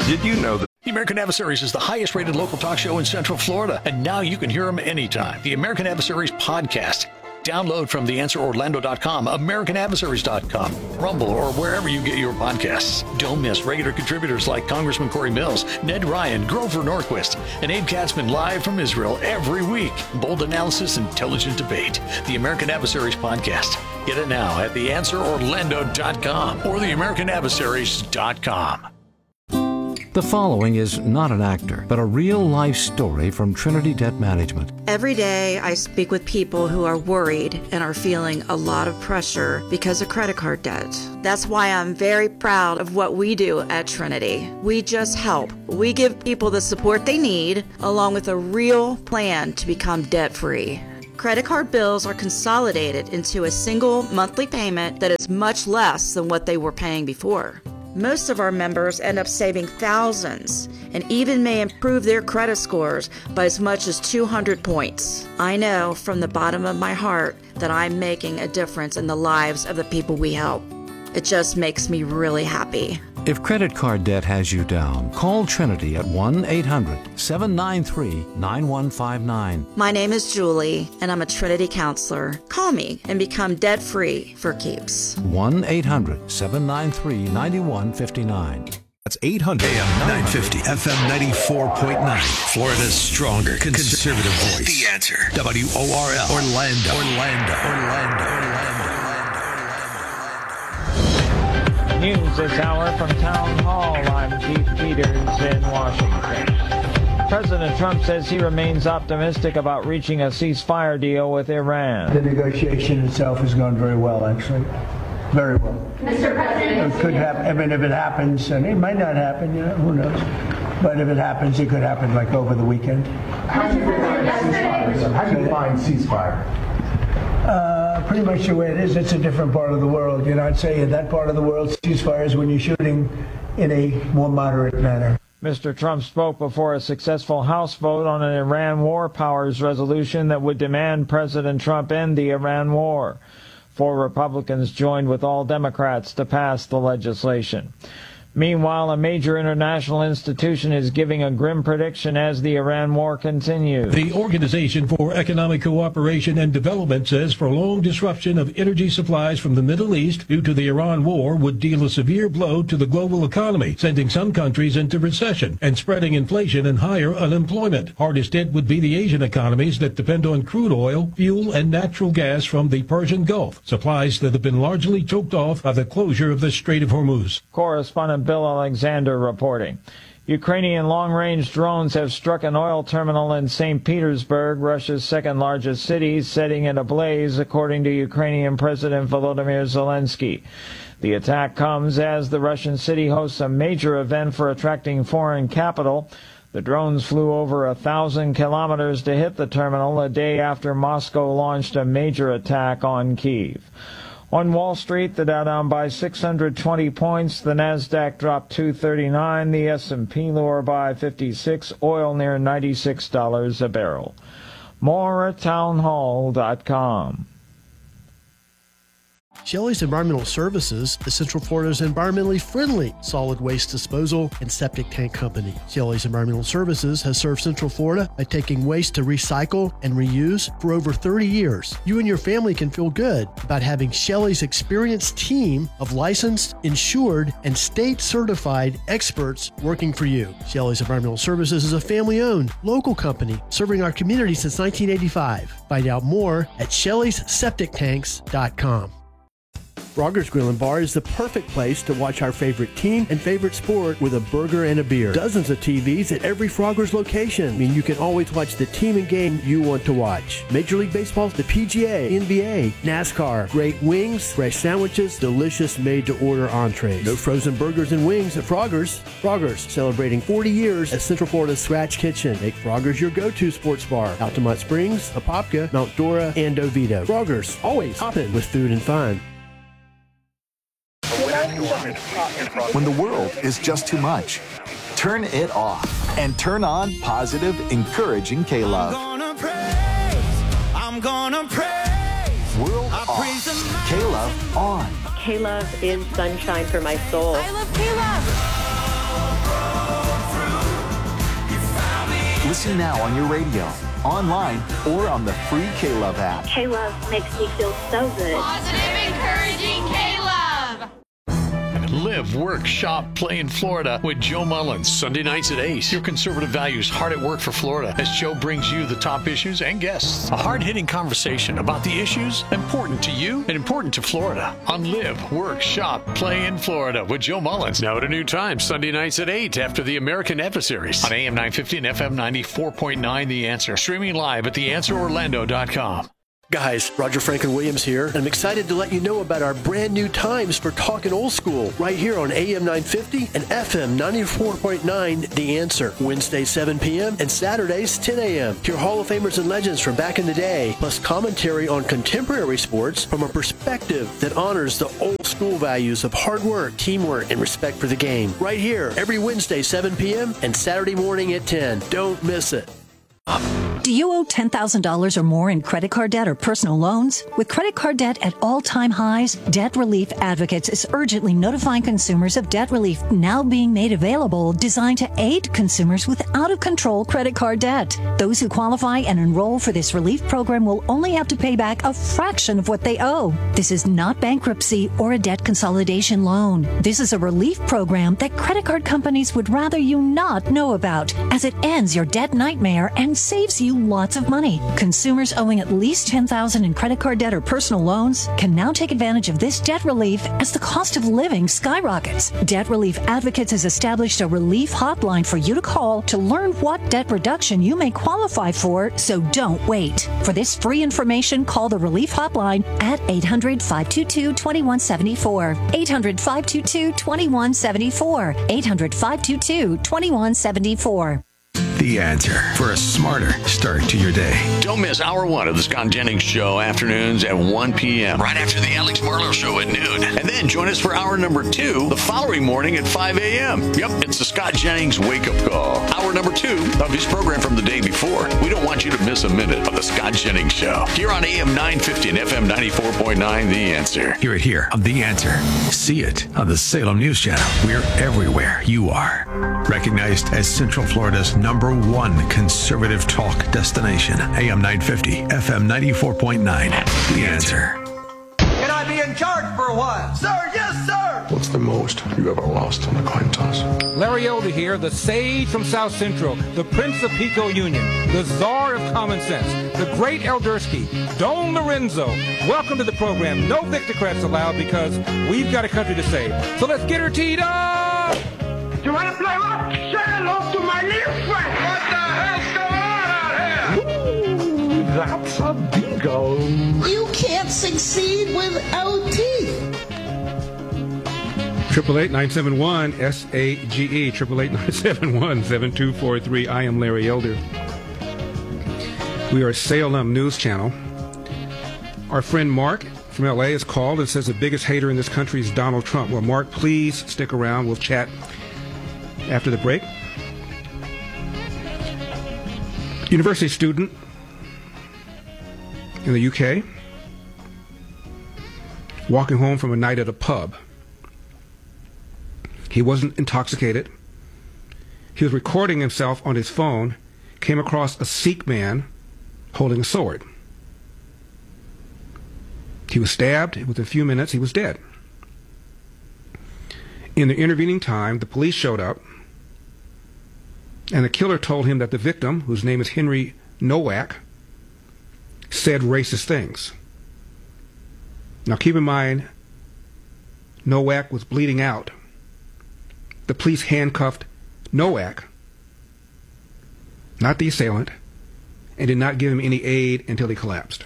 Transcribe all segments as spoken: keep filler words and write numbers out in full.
Did you know that The American Adversaries is the highest rated local talk show in Central Florida, and now you can hear them anytime. The American Adversaries podcast. Download from the answer orlando dot com, american adversaries dot com, Rumble, or wherever you get your podcasts. Don't miss regular contributors like Congressman Corey Mills, Ned Ryan, Grover Norquist, and Abe Katzman live from Israel every week. Bold analysis, intelligent debate. The American Adversaries podcast. Get it now at the answer orlando dot com or the american adversaries dot com. The following is not an actor, but a real-life story from Trinity Debt Management. Every day I speak with people who are worried and are feeling a lot of pressure because of credit card debt. That's why I'm very proud of what we do at Trinity. We just help. We give people the support they need, along with a real plan to become debt-free. Credit card bills are consolidated into a single monthly payment that is much less than what they were paying before. Most of our members end up saving thousands and even may improve their credit scores by as much as two hundred points. I know from the bottom of my heart that I'm making a difference in the lives of the people we help. It just makes me really happy. If credit card debt has you down, call Trinity at one eight hundred seven nine three nine one five nine. My name is Julie, and I'm a Trinity counselor. Call me and become debt-free for keeps. one eight hundred seven nine three nine one five nine. That's eight hundred A M nine fifty, F M ninety-four point nine. Florida's stronger conservative voice. The Answer. W O R L. Orlando. Orlando. Orlando. Orlando. News this hour from Town Hall. I'm Keith Peters in Washington. President Trump says he remains optimistic about reaching a ceasefire deal with Iran. The negotiation itself has gone very well, actually. Very well. Mister President, it could happen. I mean, if it happens, and it might not happen, you know, who knows? But if it happens, it could happen like over the weekend. How do you define ceasefire? How do you define ceasefire? Uh, pretty much the way it is. It's a different part of the world. You know, I'd say in that part of the world, ceasefire is when you're shooting in a more moderate manner. Mister Trump spoke before a successful House vote on an Iran war powers resolution that would demand President Trump end the Iran war. Four Republicans joined with all Democrats to pass the legislation. Meanwhile, a major international institution is giving a grim prediction as the Iran war continues. The Organization for Economic Cooperation and Development says prolonged disruption of energy supplies from the Middle East due to the Iran war would deal a severe blow to the global economy, sending some countries into recession and spreading inflation and higher unemployment. Hardest hit would be the Asian economies that depend on crude oil, fuel, and natural gas from the Persian Gulf, supplies that have been largely choked off by the closure of the Strait of Hormuz. Correspondent Bill Alexander reporting. Ukrainian long-range drones have struck an oil terminal in Saint Petersburg, Russia's second-largest city, setting it ablaze, according to Ukrainian President Volodymyr Zelensky. The attack comes as the Russian city hosts a major event for attracting foreign capital. The drones flew over a thousand kilometers to hit the terminal a day after Moscow launched a major attack on Kyiv. On Wall Street, the Dow down by six hundred twenty points, the Nasdaq dropped two thirty-nine, the S and P lower by fifty-six, oil near ninety-six dollars a barrel. More at town hall dot com. Shelley's Environmental Services is Central Florida's environmentally friendly solid waste disposal and septic tank company. Shelley's Environmental Services has served Central Florida by taking waste to recycle and reuse for over thirty years. You and your family can feel good about having Shelley's experienced team of licensed, insured, and state-certified experts working for you. Shelley's Environmental Services is a family-owned, local company serving our community since nineteen eighty-five. Find out more at shelleys septic tanks dot com. Frogger's Grill and Bar is the perfect place to watch our favorite team and favorite sport with a burger and a beer. Dozens of T Vs at every Frogger's location. I mean, you can always watch the team and game you want to watch. Major League Baseball, the P G A, N B A, NASCAR, great wings, fresh sandwiches, delicious made-to-order entrees. No frozen burgers and wings at Frogger's. Frogger's, celebrating forty years as Central Florida's Scratch Kitchen. Make Frogger's your go-to sports bar. Altamont Springs, Apopka, Mount Dora, and Oviedo. Frogger's, always hopping with food and fun. When the world is just too much, turn it off and turn on positive, encouraging K-Love. I'm gonna praise, I'm gonna praise. World I off, K-Love on. K-Love is sunshine for my soul. I love K-Love. Listen now on your radio, online, or on the free K-Love app. K-Love makes me feel so good. Positive, encouraging K-Love. Live, work, shop, play in Florida with Joe Mullins. Sunday nights at eight. Your conservative values hard at work for Florida as Joe brings you the top issues and guests. A hard-hitting conversation about the issues important to you and important to Florida on Live, Work, Shop, Play in Florida with Joe Mullins. Now at a new time, Sunday nights at eight after the American Adversaries on A M nine fifty and F M ninety-four point nine The Answer. Streaming live at the answer orlando dot com. Guys, Roger Franklin Williams here, and I'm excited to let you know about our brand new times for Talkin' Old School right here on A M nine fifty and F M ninety-four point nine The Answer. Wednesdays seven p.m. and Saturdays ten a.m. Hear Hall of Famers and legends from back in the day, plus commentary on contemporary sports from a perspective that honors the old school values of hard work, teamwork, and respect for the game. Right here, every Wednesday seven p.m. and Saturday morning at ten. Don't miss it. Do you owe ten thousand dollars or more in credit card debt or personal loans? With credit card debt at all-time highs, Debt Relief Advocates is urgently notifying consumers of debt relief now being made available, designed to aid consumers with out-of-control credit card debt. Those who qualify and enroll for this relief program will only have to pay back a fraction of what they owe. This is not bankruptcy or a debt consolidation loan. This is a relief program that credit card companies would rather you not know about, as it ends your debt nightmare and saves you lots of money. Consumers owing at least ten thousand dollars in credit card debt or personal loans can now take advantage of this debt relief as the cost of living skyrockets. Debt Relief Advocates has established a relief hotline for you to call to learn what debt reduction you may qualify for, so don't wait. For this free information, call the relief hotline at eight hundred, five two two, two one seven four. eight hundred, five two two, two one seven four. eight hundred, five two two, two one seven four. The Answer for a smarter start to your day. Don't miss hour one of the Scott Jennings Show, afternoons at one p.m. right after the Alex Marlowe Show at noon. And then join us for hour number two the following morning at five a.m. Yep, it's the Scott Jennings Wake Up Call. Hour number two of his program from the day before. We don't want you to miss a minute of the Scott Jennings Show. Here on A M nine fifty and F M ninety-four point nine The Answer. Hear it here on The Answer. See it on the Salem News Channel. We're everywhere you are. Recognized as Central Florida's number one conservative talk destination. A M nine fifty, F M ninety-four point nine. The Answer. Can I be in charge for a while? Sir, yes, sir! What's the most you ever lost on a coin toss? Larry Elder here, the sage from South Central, the Prince of Pico Union, the czar of common sense, the great Eldersky, Don Lorenzo. Welcome to the program. No Victocrats allowed because we've got a country to save. So let's get her teed up! You want to play what? Say hello to my little friend! What the hell's going on out here? Ooh, that's a bingo. You can't succeed without teeth. Triple eight nine seven one S A G E. Triple eight nine seven one seven two four three. I am Larry Elder. We are Salem News Channel. Our friend Mark from L A has called and says the biggest hater in this country is Donald Trump. Well, Mark, please stick around. We'll chat after the break. University student in the U K walking home from a night at a pub. He wasn't intoxicated. He was recording himself on his phone, came across a Sikh man holding a sword. He was stabbed. Within a few minutes, he was dead. In the intervening time, the police showed up, and the killer told him that the victim, whose name is Henry Nowak, said racist things. Now keep in mind, Nowak was bleeding out. The police handcuffed Nowak, not the assailant, and did not give him any aid until he collapsed.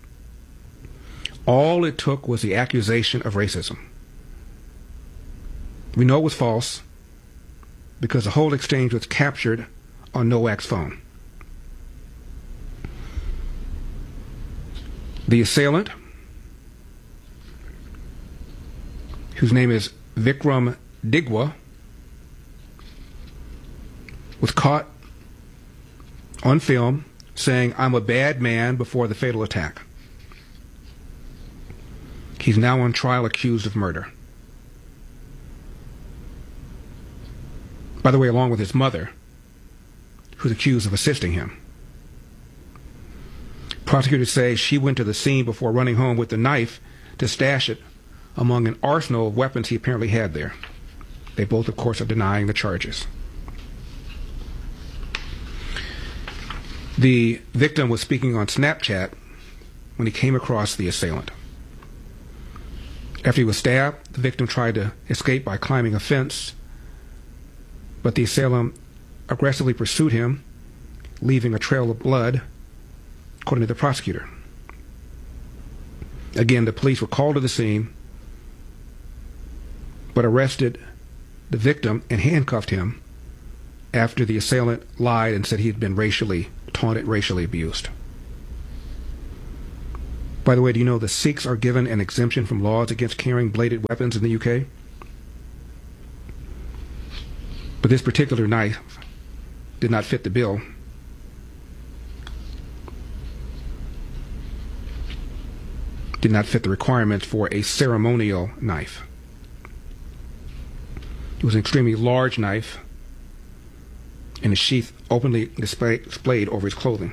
All it took was the accusation of racism. We know it was false because the whole exchange was captured on Nowak's phone. The assailant, whose name is Vikram Digwa, was caught on film saying, "I'm a bad man," before the fatal attack. He's now on trial accused of murder. By the way, along with his mother, who's accused of assisting him. Prosecutors say she went to the scene before running home with the knife to stash it among an arsenal of weapons he apparently had there. They both, of course, are denying the charges. The victim was speaking on Snapchat when he came across the assailant. After he was stabbed, the victim tried to escape by climbing a fence, but the assailant aggressively pursued him, leaving a trail of blood, according to the prosecutor. Again, the police were called to the scene, but arrested the victim and handcuffed him after the assailant lied and said he had been racially taunted, racially abused. By the way, do you know the Sikhs are given an exemption from laws against carrying bladed weapons in the U K? But this particular knife did not fit the bill. Did not fit the requirements for a ceremonial knife. It was an extremely large knife, and the sheath openly display, displayed over his clothing.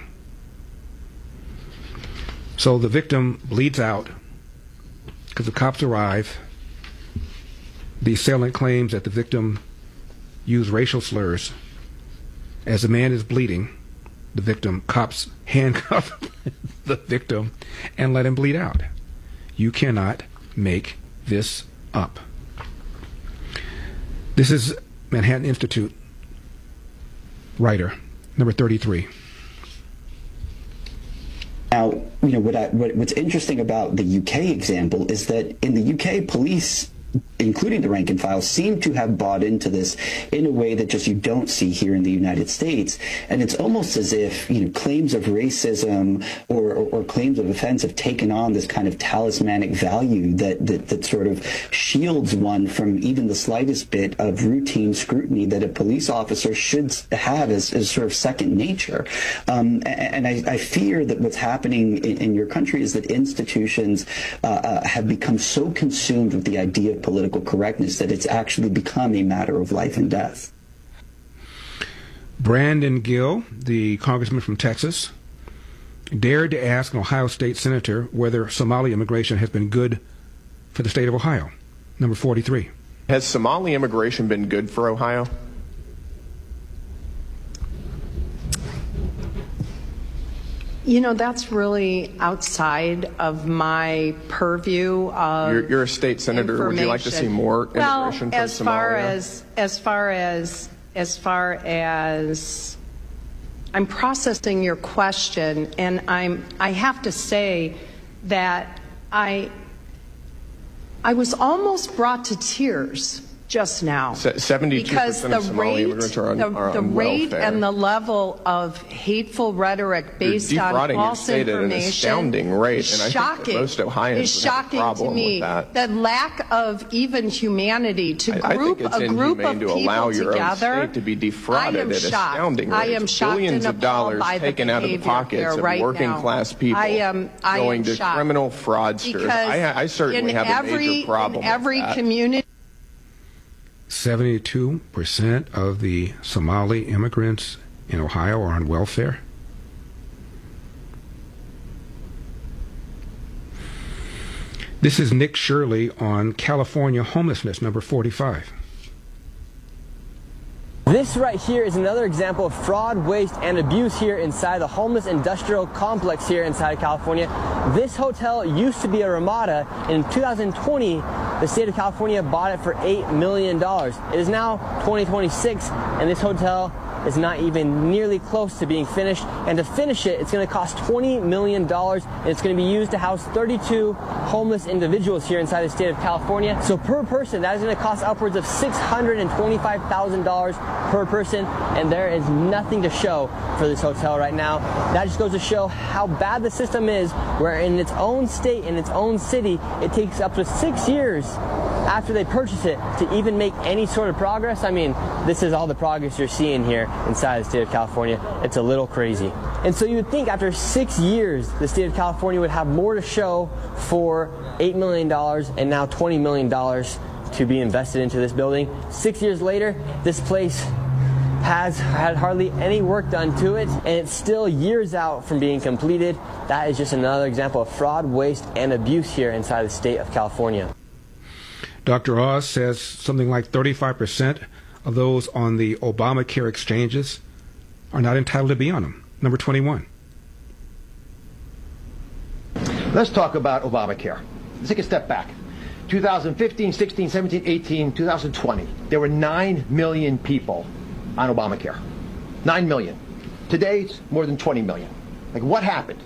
So the victim bleeds out because the cops arrive. The assailant claims that the victim used racial slurs. As the man is bleeding, the victim, cops handcuff the victim and let him bleed out. You cannot make this up. This is Manhattan Institute writer, number thirty-three. Now, you know, what I, what, what's interesting about the U K example is that in the U K, police, including the rank and file, seem to have bought into this in a way that just you don't see here in the United States. And it's almost as if, you know, claims of racism or, or, or claims of offense have taken on this kind of talismanic value that, that, that sort of shields one from even the slightest bit of routine scrutiny that a police officer should have as, as sort of second nature. Um, and I, I fear that what's happening in, in your country is that institutions uh, uh, have become so consumed with the idea of political correctness that it's actually become a matter of life and death. Brandon Gill, the congressman from Texas, dared to ask an Ohio state senator whether Somali immigration has been good for the state of Ohio. Number forty-three. Has Somali immigration been good for Ohio? You know, that's really outside of my purview of You're, you're a state senator. Would you like to see more well, immigration from as Somalia? far as as far as as far as I'm processing your question, and I'm I have to say that I I was almost brought to tears just now. seventy-two percent of Somali immigrants are on, the, are the on rate welfare. and the level of hateful rhetoric based You're on defrauding your false state at an information astounding rate, is and I shocking. think that most Ohioans is would have a shocking problem to me. with that. The lack of even humanity to I, group I think it's a group inhumane of to people allow your together. own state to be defrauded I am at shocked. astounding rates. I am shocked Billions and of dollars appalled by the taken out of the behavior pockets here of right working now. class people, I am, I going am to shocked. criminal fraudsters. Because I, I certainly in have every, a major problem in every with that. community. seventy-two percent of the Somali immigrants in Ohio are on welfare. This is Nick Shirley on California homelessness, number forty-five. This right here is another example of fraud, waste, and abuse here inside the homeless industrial complex here inside of California. This hotel used to be a Ramada. In two thousand twenty, the state of California bought it for eight million dollars. It is now twenty twenty-six, and this hotel is not even nearly close to being finished. And to finish it, it's going to cost twenty million dollars, and it's going to be used to house thirty-two homeless individuals here inside the state of California. So per person, that is going to cost upwards of six hundred twenty-five thousand dollars per person, and there is nothing to show for this hotel right now. That just goes to show how bad the system is, where in its own state, in its own city, it takes up to six years after they purchase it to even make any sort of progress. I mean, this is all the progress you're seeing here inside the state of California. It's a little crazy. And so you would think after six years, the state of California would have more to show for eight million dollars and now twenty million dollars to be invested into this building. Six years later, this place has had hardly any work done to it, and it's still years out from being completed. That is just another example of fraud, waste, and abuse here inside the state of California. Doctor Oz says something like thirty-five percent of those on the Obamacare exchanges are not entitled to be on them. Number twenty-one. Let's talk about Obamacare. Let's take a step back. two thousand fifteen, sixteen, seventeen, eighteen, two thousand twenty. There were nine million people on Obamacare. nine million. Today, it's more than twenty million. Like, what happened?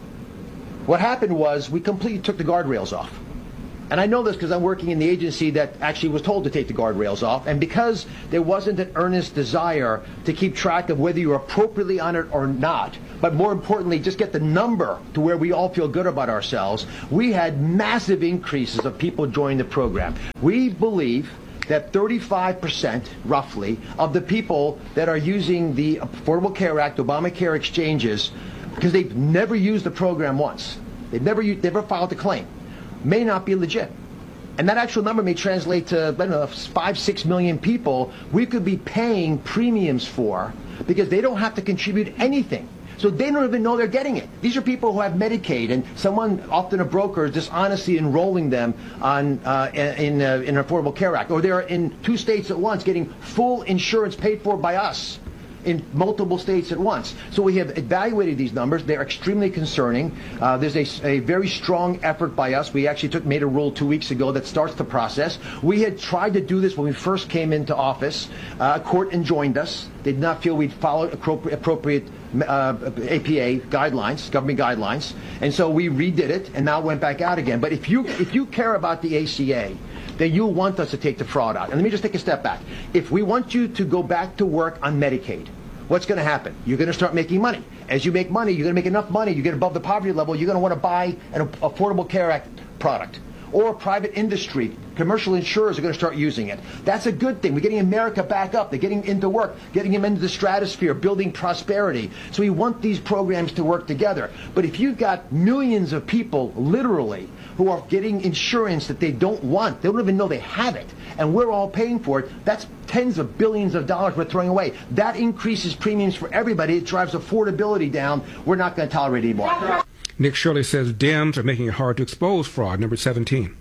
What happened was we completely took the guardrails off. And I know this because I'm working in the agency that actually was told to take the guardrails off. And because there wasn't an earnest desire to keep track of whether you're appropriately on it or not, but more importantly, just get the number to where we all feel good about ourselves, we had massive increases of people joining the program. We believe that thirty-five percent, roughly, of the people that are using the Affordable Care Act, Obamacare exchanges, because they've never used the program once, they've never, never filed a claim, may not be legit. And that actual number may translate to, I don't know, five, six million people we could be paying premiums for because they don't have to contribute anything. So they don't even know they're getting it. These are people who have Medicaid, and someone, often a broker, is dishonestly enrolling them on uh, in uh, in Affordable Care Act, or they're in two states at once getting full insurance paid for by us in multiple states at once. So we have evaluated these numbers. They're extremely concerning. Uh, there's a, a very strong effort by us. We actually took made a rule two weeks ago that starts the process. We had tried to do this when we first came into office. Uh, a court enjoined us. They did not feel we'd followed appropriate, appropriate uh, A P A guidelines, government guidelines, and so we redid it and now went back out again. But if you if you care about the A C A, then you'll want us to take the fraud out. And let me just take a step back. If we want you to go back to work on Medicaid, what's going to happen? You're going to start making money. As you make money, you're going to make enough money, you get above the poverty level, you're going to want to buy an Affordable Care Act product. Or private industry, commercial insurers are going to start using it. That's a good thing. We're getting America back up. They're getting into work, getting them into the stratosphere, building prosperity. So we want these programs to work together. But if you've got millions of people, literally, who are getting insurance that they don't want, they don't even know they have it, and we're all paying for it, that's tens of billions of dollars we're throwing away. That increases premiums for everybody. It drives affordability down. We're not going to tolerate it anymore. Nick Shirley says Dems are making it hard to expose fraud. Number seventeen.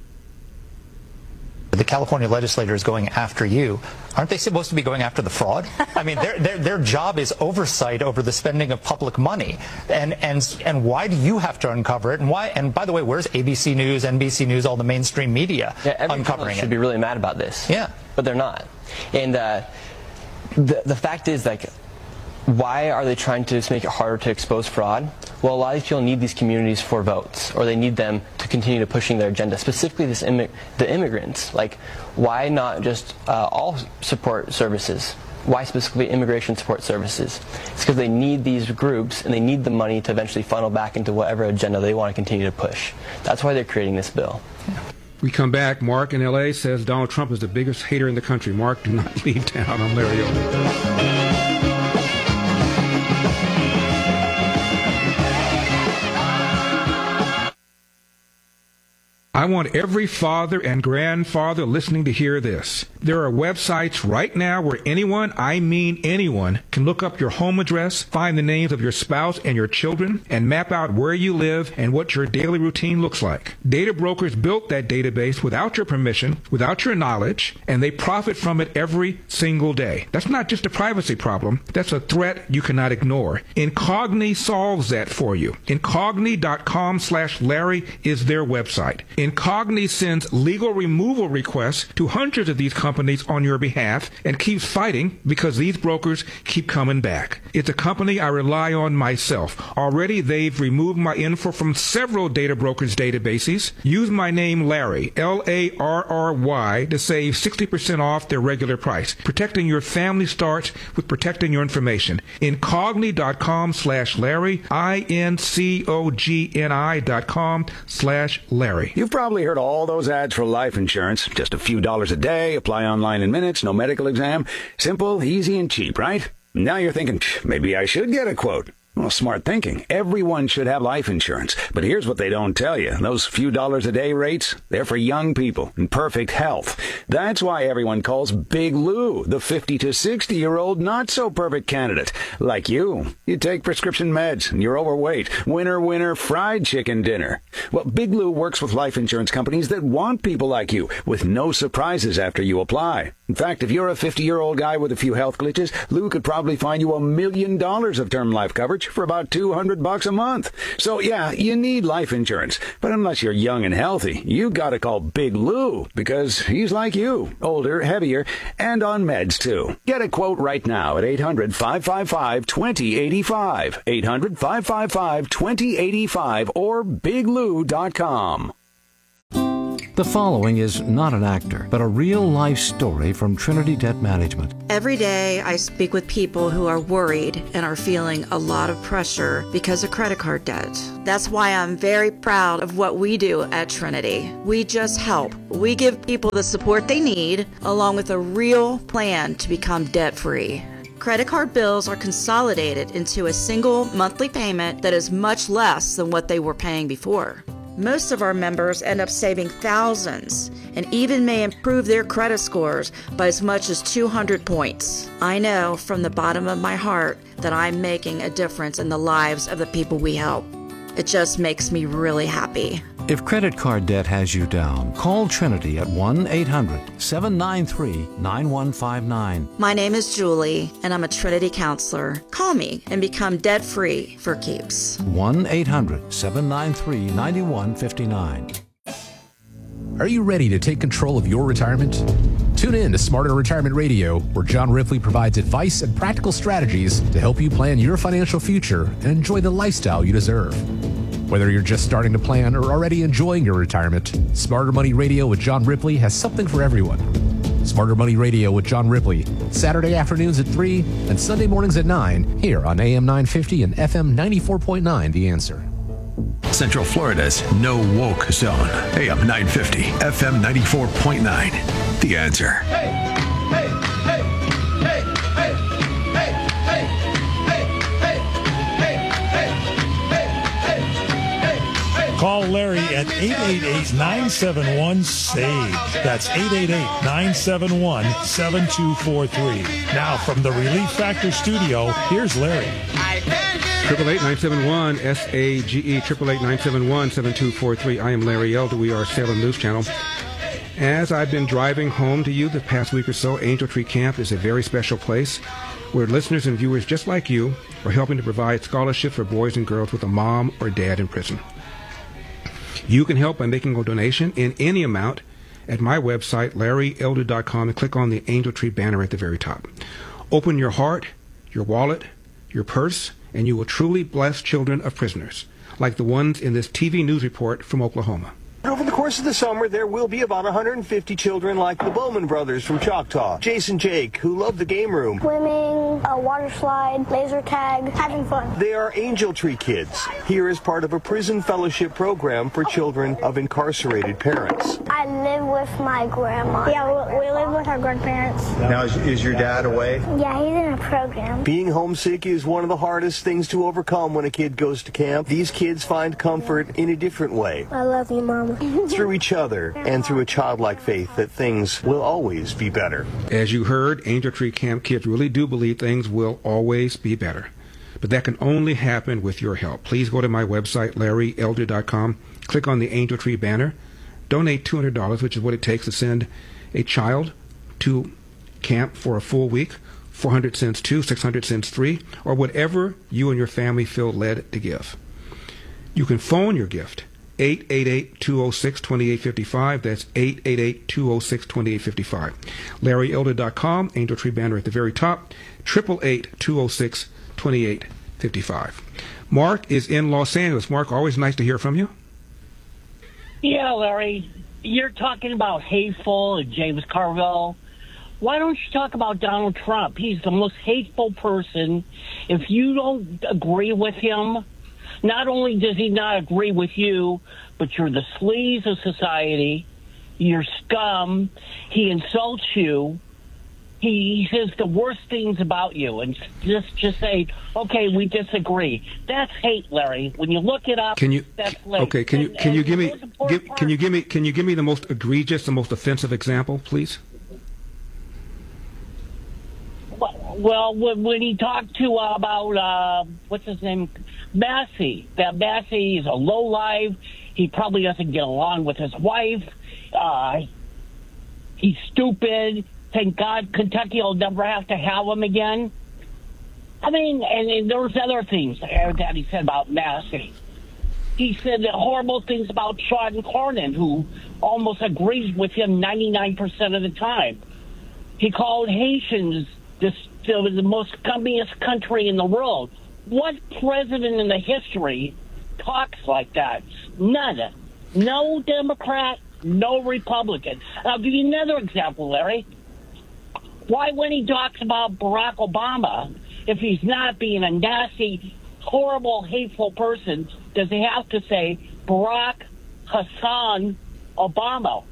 The California legislator is going after you. Aren't they supposed to be going after the fraud? I mean, their, their, their job is oversight over the spending of public money. And, and, and why do you have to uncover it? And why? And by the way, where's A B C News, N B C News, all the mainstream media yeah, every uncovering should it? Be really mad about this. Yeah. But they're not. And uh, the, the fact is, like, why are they trying to just make it harder to expose fraud? Well, a lot of people need these communities for votes, or they need them to continue to pushing their agenda, specifically this immi- the immigrants. Like, why not just uh, all support services? Why specifically immigration support services? It's because they need these groups, and they need the money to eventually funnel back into whatever agenda they want to continue to push. That's why they're creating this bill. We come back. Mark in L A says Donald Trump is the biggest hater in the country. Mark, do not leave town. I'm Larry Elder. I want every father and grandfather listening to hear this. There are websites right now where anyone, I mean anyone, can look up your home address, find the names of your spouse and your children, and map out where you live and what your daily routine looks like. Data brokers built that database without your permission, without your knowledge, and they profit from it every single day. That's not just a privacy problem. That's a threat you cannot ignore. Incogni solves that for you. Incogni.com slash Larry is their website. Incogni sends legal removal requests to hundreds of these companies on your behalf and keeps fighting because these brokers keep coming back. It's a company I rely on myself. Already they've removed my info from several data brokers' databases. Use my name Larry, L A R R Y, to save sixty percent off their regular price. Protecting your family starts with protecting your information. Incogni.com slash Larry, I N C O G N I dot com slash Larry. You've probably heard all those ads for life insurance. Just a few dollars a day, apply online in minutes, no medical exam. Simple, easy, and cheap, right? Now you're thinking, maybe I should get a quote. Well, smart thinking. Everyone should have life insurance. But here's what they don't tell you. Those few dollars a day rates, they're for young people in perfect health. That's why everyone calls Big Lou the fifty to sixty-year-old not-so-perfect candidate. Like you. You take prescription meds and you're overweight. Winner, winner, fried chicken dinner. Well, Big Lou works with life insurance companies that want people like you with no surprises after you apply. In fact, if you're a fifty-year-old guy with a few health glitches, Lou could probably find you a million dollars of term life coverage for about two hundred bucks a month. So yeah, you need life insurance. But unless you're young and healthy, you gotta call Big Lou because he's like you, older, heavier, and on meds too. Get a quote right now at eight hundred, five five five, two zero eight five, eight hundred, five five five, two zero eight five or big lou dot com. The following is not an actor, but a real-life story from Trinity Debt Management. Every day I speak with people who are worried and are feeling a lot of pressure because of credit card debt. That's why I'm very proud of what we do at Trinity. We just help. We give people the support they need, along with a real plan to become debt-free. Credit card bills are consolidated into a single monthly payment that is much less than what they were paying before. Most of our members end up saving thousands and even may improve their credit scores by as much as two hundred points. I know from the bottom of my heart that I'm making a difference in the lives of the people we help. It just makes me really happy. If credit card debt has you down, call Trinity at one eight hundred, seven nine three, nine one five nine. My name is Julie, and I'm a Trinity counselor. Call me and become debt-free for keeps. one eight hundred, seven nine three, nine one five nine. Are you ready to take control of your retirement? Tune in to Smarter Retirement Radio, where John Ripley provides advice and practical strategies to help you plan your financial future and enjoy the lifestyle you deserve. Whether you're just starting to plan or already enjoying your retirement, Smarter Money Radio with John Ripley has something for everyone. Smarter Money Radio with John Ripley, Saturday afternoons at three and Sunday mornings at nine, here on A M nine fifty and F M ninety-four point nine, The Answer. Central Florida's no woke zone. A M nine fifty, F M ninety-four point nine, The Answer. Hey, hey, hey, hey, hey, hey, hey, hey, hey, hey, hey, hey, hey. Call Larry at eight eight eight, nine seven one, SAVE. That's eight eight eight, nine seven one, seven two four three. Now from the Relief Factor studio, here's Larry. Triple eight nine seven one S A G E triple eight nine seven one seven two four three. I am Larry Elder. We are Salem News Channel. As I've been driving home to you the past week or so, Angel Tree Camp is a very special place where listeners and viewers just like you are helping to provide scholarships for boys and girls with a mom or dad in prison. You can help by making a donation in any amount at my website, larry elder dot com, and click on the Angel Tree banner at the very top. Open your heart, your wallet, your purse, and you will truly bless children of prisoners, like the ones in this T V news report from Oklahoma. Over the course of the summer, there will be about one hundred fifty children like the Bowman brothers from Choctaw, Jason Jake, who love the game room. Swimming, a water slide, laser tag, having fun. They are Angel Tree Kids, here as part of a prison fellowship program for children of incarcerated parents. I live with my grandma. Yeah, we, we live with our grandparents. Now, is, is your dad away? Yeah, he's in a program. Being homesick is one of the hardest things to overcome when a kid goes to camp. These kids find comfort in a different way. I love you, Mama. Through each other and through a childlike faith that things will always be better. As you heard, Angel Tree Camp kids really do believe things will always be better. But that can only happen with your help. Please go to my website, larry elder dot com, click on the Angel Tree banner, donate two hundred dollars, which is what it takes to send a child to camp for a full week, four hundred cents two, six hundred cents three, or whatever you and your family feel led to give. You can phone your gift, eight eight eight, two oh six, two eight five five. That's eight eight eight, two oh six, two eight five five. larry elder dot com, Angel Tree banner at the very top, eight eight eight, two oh six, two eight five five. Mark is in Los Angeles. Mark, always nice to hear from you. Yeah, Larry, you're talking about hateful and James Carville. Why don't you talk about Donald Trump? He's the most hateful person. If you don't agree with him, not only does he not agree with you, but you're the sleaze of society. You're scum. He insults you. he says the worst things about you, and just just say, okay, we disagree. That's hate, Larry. When you look it up, can you? That's hate. Okay, can you and, can and you give me give, part, can you give me can you give me the most egregious, the most offensive example, please? Well, when, when he talked to uh, about uh, what's his name, Massey, that Massey is a lowlife. He probably doesn't get along with his wife. Uh, he's stupid. Thank God Kentucky will never have to have him again. I mean, and, and there was other things that he said about Massey. He said horrible things about Sean Cornyn, who almost agrees with him ninety-nine percent of the time. He called Haitians this, the most scummiest country in the world. What president in the history talks like that? None. No Democrat, no Republican. I'll give you another example, Larry. Why, when he talks about Barack Obama, if he's not being a nasty, horrible, hateful person, does he have to say Barack Hussein Obama?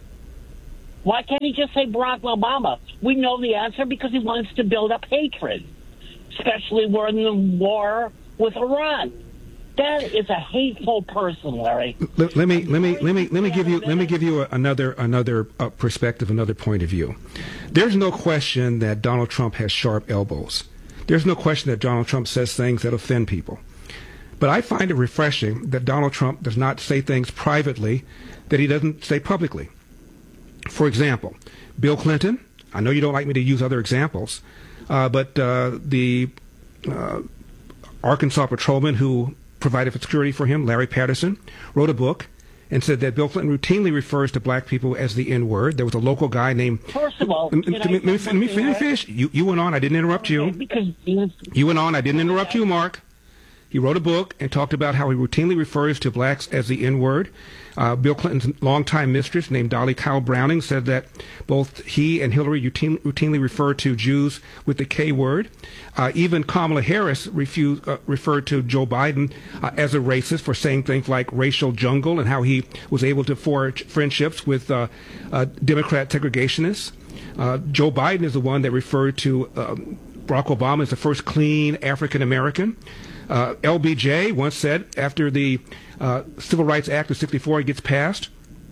Why can't he just say Barack Obama? We know the answer because he wants to build up hatred, especially we're in the war with Iran. That is a hateful person, Larry. Let, let me let me let me let me give you let me give you a, another another uh, perspective, another point of view. There's no question that Donald Trump has sharp elbows. There's no question that Donald Trump says things that offend people. But I find it refreshing that Donald Trump does not say things privately that he doesn't say publicly. For example, Bill Clinton. I know you don't like me to use other examples, uh, but uh, the uh, Arkansas patrolman who provided for security for him, Larry Patterson, wrote a book and said that Bill Clinton routinely refers to black people as the N-word. There was a local guy named... First of all... Let me, let me, let me finish. You, you went on. I didn't interrupt you. Because you went on. I didn't interrupt you, Mark. He wrote a book and talked about how he routinely refers to blacks as the N-word. Uh, Bill Clinton's longtime mistress, named Dolly Kyle Browning, said that both he and Hillary routine, routinely refer to Jews with the K word. Uh, even Kamala Harris refused, uh, referred to Joe Biden uh, as a racist for saying things like racial jungle and how he was able to forge friendships with uh, uh, Democrat segregationists. Uh, Joe Biden is the one that referred to um, Barack Obama as the first clean African American. Uh, L B J once said after the uh, Civil Rights Act of sixty-four gets passed,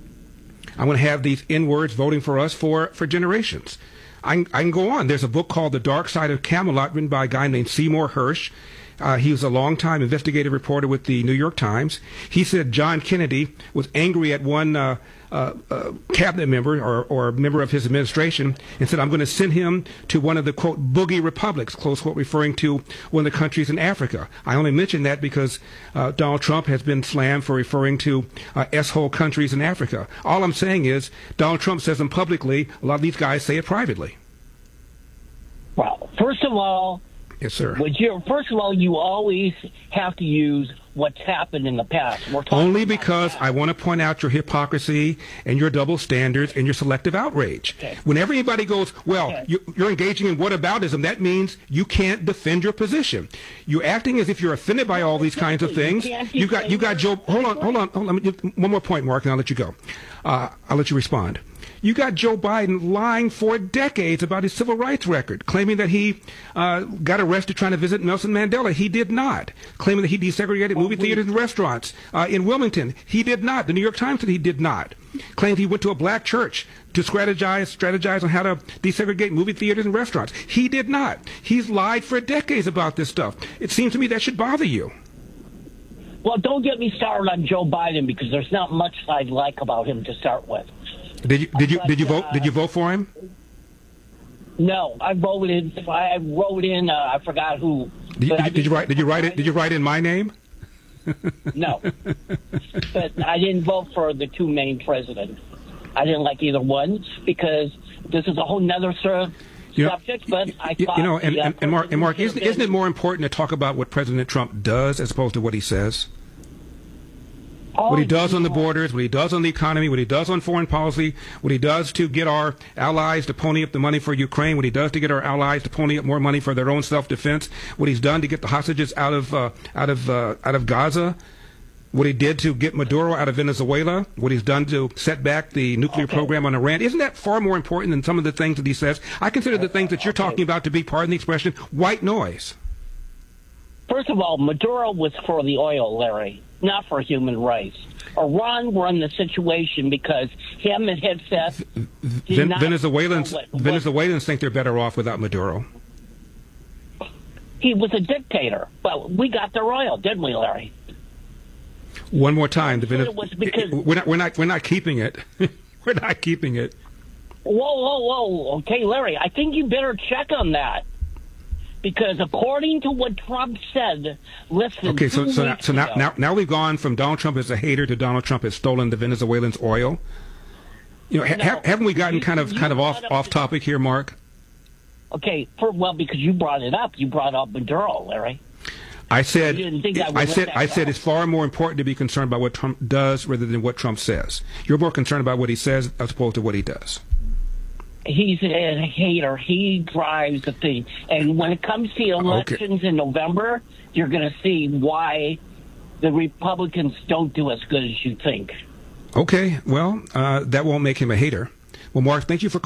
I'm going to have these N-words voting for us for, for generations. I can, I can go on. There's a book called The Dark Side of Camelot written by a guy named Seymour Hersh. Uh, he was a longtime investigative reporter with the New York Times. He said John Kennedy was angry at one uh, uh, uh, cabinet member or, or member of his administration and said, I'm going to send him to one of the, quote, boogie republics, close quote, referring to one of the countries in Africa. I only mention that because uh, Donald Trump has been slammed for referring to uh, S-hole countries in Africa. All I'm saying is Donald Trump says them publicly. A lot of these guys say it privately. Well, first of all, yes, sir. Would you, first of all, you always have to use what's happened in the past. We're Only because I want to point out your hypocrisy and your double standards and your selective outrage. Okay. Whenever anybody goes, well, Okay. you, you're engaging in whataboutism, that means you can't defend your position. You're acting as if you're offended by all these kinds of things. You got, you got Joe. Hold on, hold on, hold on. Let me just, one more point, Mark, and I'll let you go. Uh, I'll let you respond. You got Joe Biden lying for decades about his civil rights record, claiming that he uh, got arrested trying to visit Nelson Mandela. He did not. Claiming that he desegregated well, movie we, theaters and restaurants uh, in Wilmington. He did not. The New York Times said he did not. Claimed he went to a black church to strategize, strategize on how to desegregate movie theaters and restaurants. He did not. He's lied for decades about this stuff. It seems to me that should bother you. Well, don't get me started on Joe Biden because there's not much I like about him to start with. Did you did you but, did you vote uh, did you vote for him? No, I voted. I wrote in. Uh, I forgot who. Did you, did, did you write? Did you write it? Did you write in my name? No, but I didn't vote for the two main presidents. I didn't like either one because this is a whole nother sort you know, subject. But I you, thought you know, and, the, uh, and, and Mark, and Mark, isn't, isn't it more important to talk about what President Trump does as opposed to what he says? What he does on the borders, what he does on the economy, what he does on foreign policy, what he does to get our allies to pony up the money for Ukraine, what he does to get our allies to pony up more money for their own self-defense, what he's done to get the hostages out of uh, out of uh, out of Gaza. what he did to get Maduro out of Venezuela, what he's done to set back the nuclear Okay. program on Iran, isn't that far more important than some of the things that he says? I consider the things that you're talking about to be, pardon the expression, white noise. First of all, Maduro was for the oil, Larry, not for human rights. Iran run the situation because him and Hegseth did Ven- not Venezuelans, know what- what- Venezuelans think they're better off without Maduro. He was a dictator. Well, we got their oil, didn't we, Larry? One more time, the Venez- it was because- we're not, we're not, we're not keeping it. We're not keeping it. Whoa, whoa, whoa. Okay, Larry, I think you better check on that. Because according to what Trump said, listen. Okay, so two so, now, weeks so now, ago- now now we've gone from Donald Trump as a hater to Donald Trump has stolen the Venezuelans' oil. You know, ha- ha- haven't we gotten kind of kind of off off topic here, Mark? Okay, for, well, because you brought it up. You brought up Maduro, Larry. I said, You didn't think I would I let said, that I go. said, it's far more important to be concerned about what Trump does rather than what Trump says. You're more concerned about what he says as opposed to what he does. He's a hater. He drives the thing. And when it comes to elections in November, you're going to see why the Republicans don't do as good as you think. Okay, well, uh, that won't make him a hater. Well, Mark, thank you for